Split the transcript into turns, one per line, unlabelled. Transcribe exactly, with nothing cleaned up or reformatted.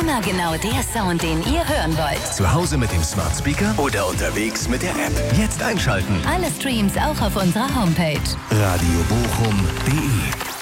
Immer genau der Sound, den ihr hören wollt.
Zu Hause mit dem Smart Speaker oder unterwegs mit der App. Jetzt einschalten.
Alle Streams auch auf unserer Homepage.
radio bochum punkt de